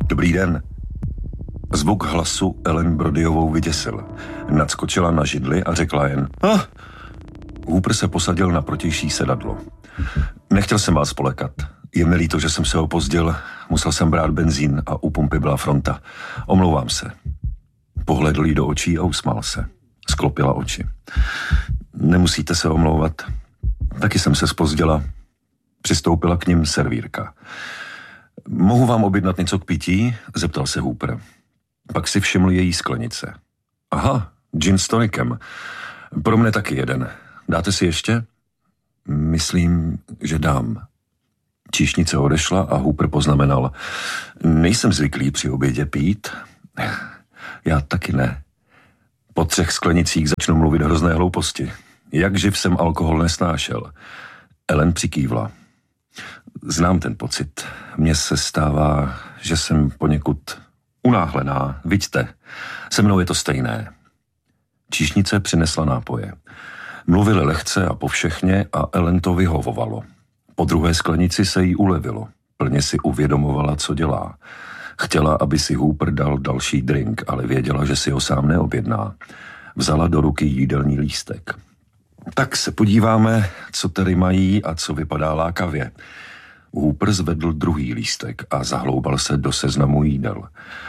Dobrý den. Zvuk hlasu Ellen Brodyovou vyděsil. Nadskočila na židli a řekla jen Hooper se posadil na protější sedadlo. Nechtěl jsem vás polekat. Je mi líto, že jsem se opozdil. Musel jsem brát benzín a u pumpy byla fronta. Omlouvám se. Pohlédl jí do očí a usmál se. Sklopila oči. Nemusíte se omlouvat. Taky jsem se zpozdila. Přistoupila k nim servírka. Mohu vám objednat něco k pití? Zeptal se Hooper. Pak si všiml její sklenice. Aha, gin s tonikem. Pro mne taky jeden. Dáte si ještě? Myslím, že dám. Číšnice odešla a Hooper poznamenal. Nejsem zvyklý při obědě pít. Já taky ne. Po 3 sklenicích začnu mluvit hrozné hlouposti. Jak živ jsem alkohol nesnášel. Ellen přikývla. Znám ten pocit. Mně se stává, že jsem poněkud unáhlená. Vidíte, se mnou je to stejné. Číšnice přinesla nápoje. Mluvili lehce a povšechně a Ellen to vyhovovalo. Po 2. sklenici se jí ulevilo. Plně si uvědomovala, co dělá. Chtěla, aby si Hooper dal další drink, ale věděla, že si ho sám neobjedná. Vzala do ruky jídelní lístek. Tak se podíváme, co tady mají a co vypadá lákavě. Hooper zvedl 2. lístek a zahloubal se do seznamu jídel.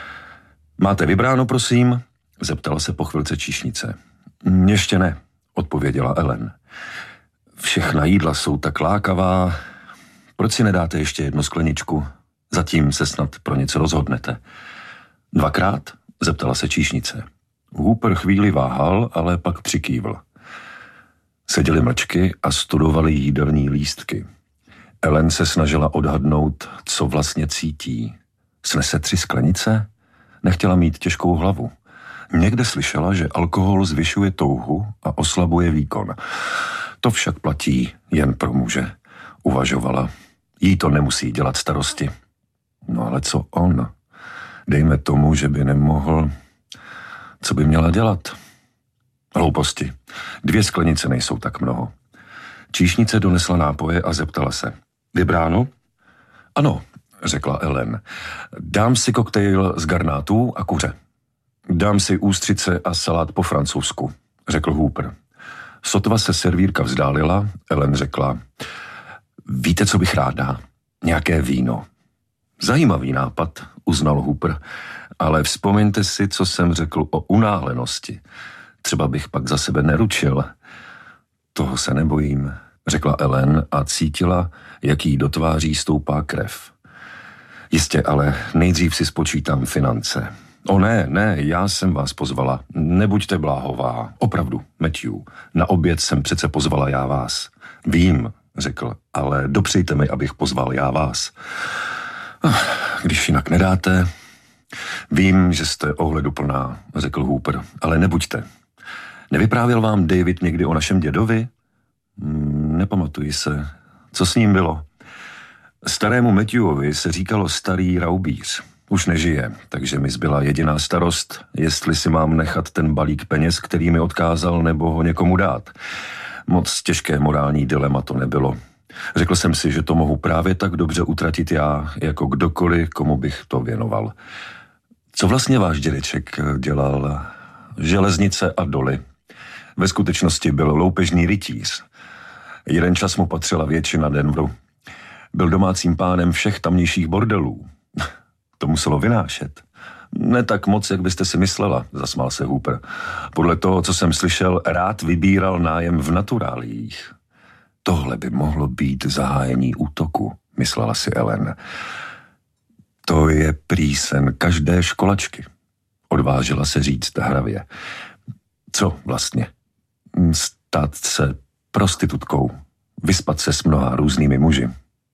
Máte vybráno, prosím? Zeptala se po chvilce číšnice. Ještě ne, odpověděla Ellen. Všechna jídla jsou tak lákavá. Proč si nedáte ještě 1 skleničku? Zatím se snad pro něco rozhodnete. 2krát? Zeptala se číšnice. Hooper chvíli váhal, ale pak přikývl. Seděli mlčky a studovali jídelní lístky. Ellen se snažila odhadnout, co vlastně cítí. Snese 3 sklenice? Nechtěla mít těžkou hlavu. Někde slyšela, že alkohol zvyšuje touhu a oslabuje výkon. To však platí jen pro muže, uvažovala. Jí to nemusí dělat starosti. No ale co on? Dejme tomu, že by nemohl. Co by měla dělat? Hlouposti. 2 sklenice nejsou tak mnoho. Číšnice donesla nápoje a zeptala se. Vybráno? Ano, řekla Ellen. Dám si koktejl z garnátů a kuře. Dám si ústřice a salát po francouzsku, řekl Hooper. Sotva se servírka vzdálila, Ellen řekla. Víte, co bych ráda? Nějaké víno. Zajímavý nápad, uznal Hooper, ale vzpomeňte si, co jsem řekl o unáhlenosti. Třeba bych pak za sebe neručil. Toho se nebojím, řekla Ellen a cítila, jak jí do tváří stoupá krev. Jistě, ale nejdřív si spočítám finance. O ne, já jsem vás pozvala. Nebuďte bláhová. Opravdu, Matthew. Na oběd jsem přece pozvala já vás. Vím, řekl, ale dopřejte mi, abych pozval já vás. Když jinak nedáte. Vím, že jste ohleduplná, řekl Hooper, ale nebuďte. Nevyprávěl vám David někdy o našem dědovi? Nepamatuji se. Co s ním bylo? Starému Matthewovi se říkalo starý raubíř. Už nežije, takže mi zbyla jediná starost, jestli si mám nechat ten balík peněz, který mi odkázal, nebo ho někomu dát. Moc těžké morální dilema to nebylo. Řekl jsem si, že to mohu právě tak dobře utratit já, jako kdokoliv, komu bych to věnoval. Co vlastně váš dědeček dělal? Železnice a doly. Ve skutečnosti byl loupežný rytíř. Jeden čas mu patřila většina Denveru. Byl domácím pánem všech tamnějších bordelů. To muselo vynášet. Ne tak moc, jak byste si myslela, zasmál se Hooper. Podle toho, co jsem slyšel, rád vybíral nájem v naturáliích. Tohle by mohlo být zahájení útoku, myslela si Ellen. To je prý sen každé školačky, odvážila se říct hravě. Co vlastně? Stát se prostitutkou, vyspat se s mnoha různými muži.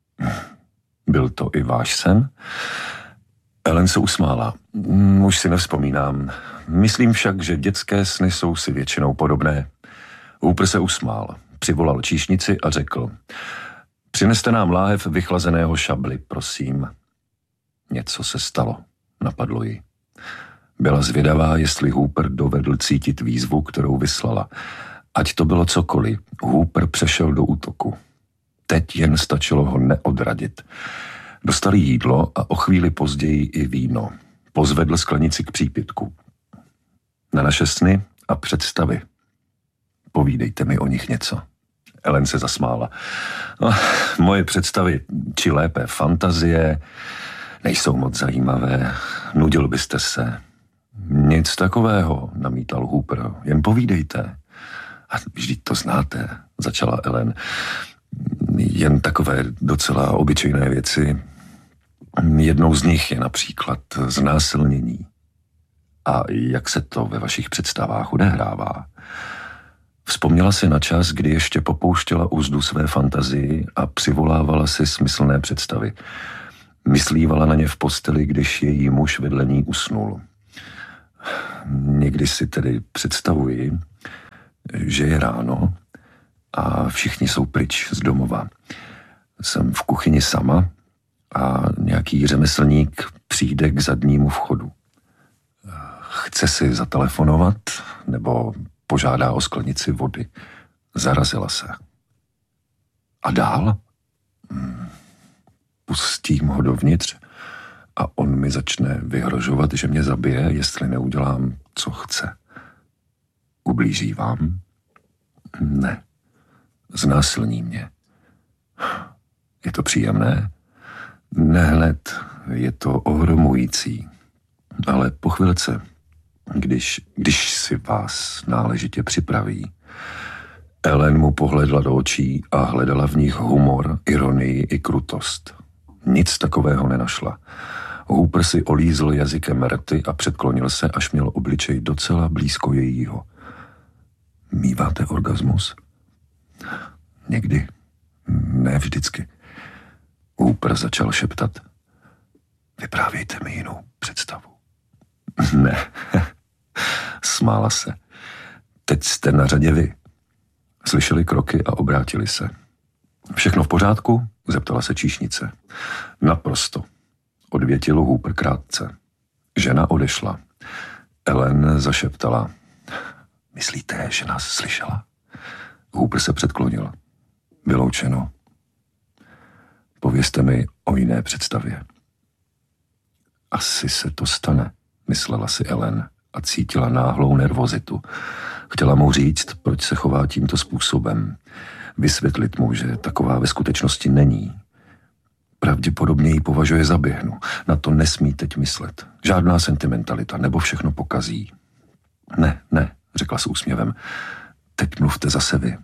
Byl to i váš sen? Ellen se usmála. Už si nevzpomínám. Myslím však, že dětské sny jsou si většinou podobné. Hooper se usmál, přivolal číšnici a řekl. Přineste nám láhev vychlazeného šably, prosím. Něco se stalo, napadlo jí. Byla zvědavá, jestli Hooper dovedl cítit výzvu, kterou vyslala. Ať to bylo cokoliv, Hooper přešel do útoku. Teď jen stačilo ho neodradit. Dostali jídlo a o chvíli později i víno. Pozvedl sklenici k přípitku. Na naše sny a představy. Povídejte mi o nich něco. Ellen se zasmála. No, moje představy, či lépe fantazie, nejsou moc zajímavé. Nudil byste se. Nic takového, namítal Hooper. Jen povídejte. A vždyť to znáte, začala Ellen. Jen takové docela obyčejné věci. Jednou z nich je například znásilnění. A jak se to ve vašich představách odehrává? Vzpomněla si na čas, kdy ještě popouštěla úzdu své fantazii a přivolávala si smyslné představy. Myslívala na ně v posteli, když její muž vedle ní usnul. Někdy si tedy představuji, že je ráno a všichni jsou pryč z domova. Jsem v kuchyni sama a nějaký řemeslník přijde k zadnímu vchodu. Chce si zatelefonovat nebo požádá o sklenici vody. Zarazila se. A dál? Pustím ho dovnitř a on mi začne vyhrožovat, že mě zabije, jestli neudělám, co chce. Ublíží vám? Ne. Znásilní mě. Je to příjemné? Ne hned, je to ohromující. Ale po chvilce, když si vás náležitě připraví. Ellen mu pohledla do očí a hledala v nich humor, ironii i krutost. Nic takového nenašla. Hooper si olízl jazykem rty a předklonil se, až měl obličej docela blízko jejího. Míváte orgasmus? Někdy. Ne vždycky. Hooper začal šeptat. Vyprávějte mi jinou představu. Ne. Smála se. Teď jste na řadě vy. Slyšeli kroky a obrátili se. Všechno v pořádku? Zeptala se číšnice. Naprosto. Odvětil Hooper krátce. Žena odešla. Ellen zašeptala. Myslíte, že nás slyšela? Hooper se předklonil. Vyloučeno. Povězte mi o jiné představě. Asi se to stane, myslela si Ellen a cítila náhlou nervozitu. Chtěla mu říct, proč se chová tímto způsobem. Vysvětlit mu, že taková ve skutečnosti není. Pravděpodobně ji považuje za běhnu. Na to nesmí teď myslet. Žádná sentimentalita, nebo všechno pokazí. Ne, řekla s úsměvem. Teď mluvte zase vy.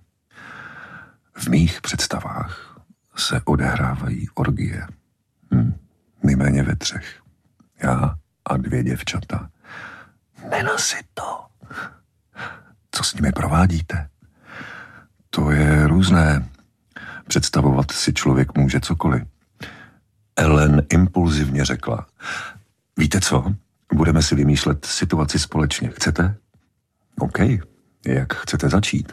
V mých představách se odehrávají orgie. Nejméně ve 3. Já a 2 děvčata. Nenasyto. Co s nimi provádíte? To je různé. Představovat si člověk může cokoliv. Ellen impulzivně řekla. Víte co? Budeme si vymýšlet situaci společně. Chcete? OK. Jak chcete začít?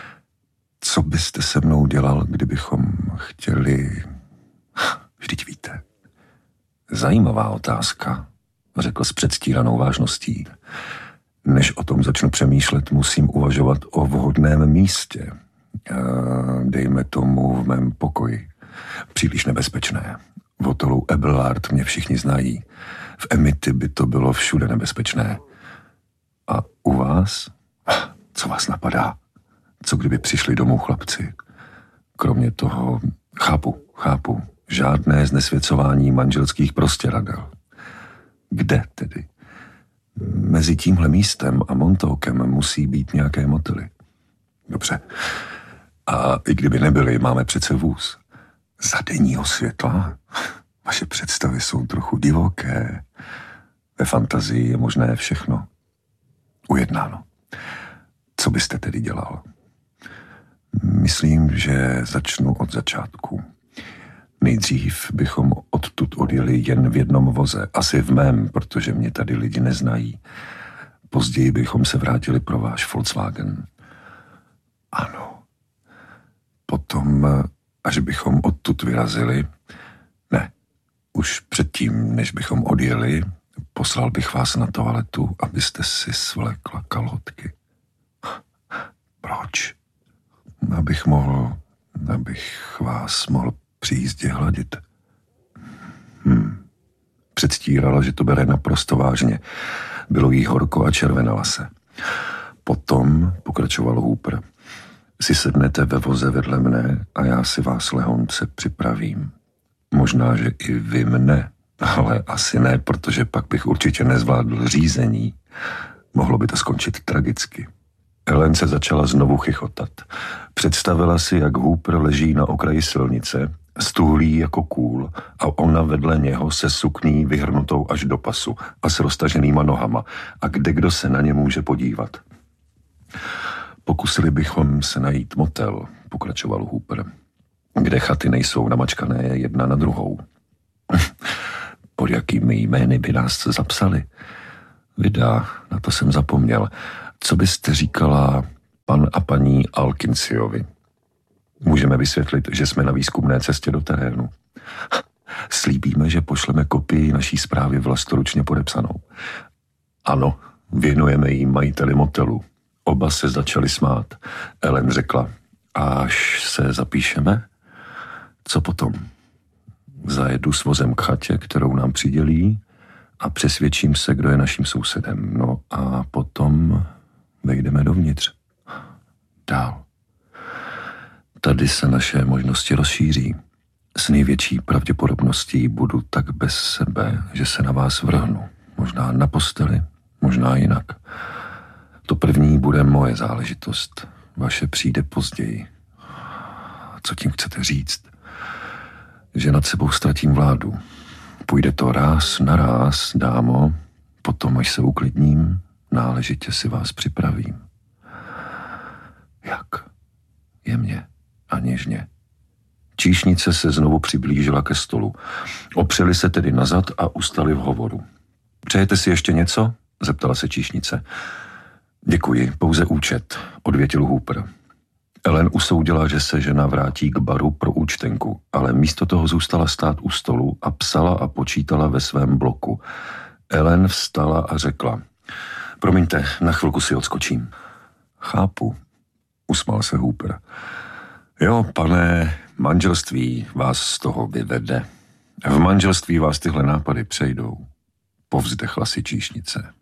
Co byste se mnou dělal, kdybychom chtěli... Vždyť víte. Zajímavá otázka, řekl s předstíranou vážností. Než o tom začnu přemýšlet, musím uvažovat o vhodném místě. Dejme tomu v mém pokoji. Příliš nebezpečné. V hotelu Abelard mě všichni znají. V Amity by to bylo všude nebezpečné. A u vás? Co vás napadá? Co kdyby přišli domů chlapci? Kromě toho, chápu, žádné znesvěcování manželských prostěradel. Kde tedy? Mezi tímhle místem a Montaukem musí být nějaké motely. Dobře. A i kdyby nebyly, máme přece vůz. Za denního světla? Vaše představy jsou trochu divoké. Ve fantazii je možné všechno. Ujednáno. Co byste tedy dělal? Myslím, že začnu od začátku. Nejdřív bychom odtud odjeli jen v jednom voze, asi v mém, protože mě tady lidi neznají. Později bychom se vrátili pro váš Volkswagen. Ano. Potom, až bychom odtud vyrazili, ne, už předtím, než bychom odjeli, poslal bych vás na toaletu, abyste si svlékla kalhotky. Proč? Abych vás mohl při jízdě hladit. předstírala, že to bere naprosto vážně. Bylo jí horko a červenala se. Potom, pokračoval Hooper, si sednete ve voze vedle mne a já si vás lehonce připravím. Možná, že i vy mne, ale asi ne, protože pak bych určitě nezvládl řízení. Mohlo by to skončit tragicky. Ellen se začala znovu chichotat. Představila si, jak Hooper leží na okraji silnice, stuhlý jako kůl a ona vedle něho se sukní vyhrnutou až do pasu a s roztaženýma nohama. A kdekdo se na ně může podívat. Pokusili bychom se najít motel, pokračoval Hooper, kde chaty nejsou namačkané jedna na druhou. Pod jakými jmény by nás zapsali? Vydá, na to jsem zapomněl. Co byste říkala pan a paní Alkinciovi? Můžeme vysvětlit, že jsme na výzkumné cestě do terénu. Slíbíme, že pošleme kopii naší zprávy vlastoručně podepsanou. Ano, věnujeme jí majiteli motelu. Oba se začali smát. Ellen řekla, až se zapíšeme? Co potom? Zajedu s vozem k chatě, kterou nám přidělí a přesvědčím se, kdo je naším sousedem. No a potom vejdeme dovnitř. Dál. Tady se naše možnosti rozšíří. S největší pravděpodobností budu tak bez sebe, že se na vás vrhnu. Možná na posteli, možná jinak. To první bude moje záležitost. Vaše přijde později. Co tím chcete říct? Že nad sebou ztratím vládu. Půjde to ráz na ráz, dámo, potom, až se uklidním, náležitě si vás připravím. Jak? Jemně a něžně. Číšnice se znovu přiblížila ke stolu. Opřeli se tedy nazad a ustali v hovoru. Přejete si ještě něco? Zeptala se číšnice. Děkuji, pouze účet, odvětil Hooper. Ellen usoudila, že se žena vrátí k baru pro účtenku, ale místo toho zůstala stát u stolu a psala a počítala ve svém bloku. Ellen vstala a řekla, promiňte, na chvilku si odskočím. Chápu, usmál se Hooper. Jo, pane, manželství vás z toho vyvede. V manželství vás tyhle nápady přejdou. Povzdechla si číšnice.